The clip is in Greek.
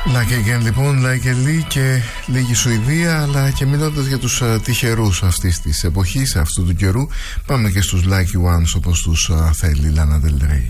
Like Again λοιπόν, Like a Lee και λίγη Σουηδία, αλλά και μιλώντας για τους τυχερούς αυτής της εποχής, αυτού του καιρού, πάμε και στους Lucky Ones όπως τους θέλει η Lana Del Rey.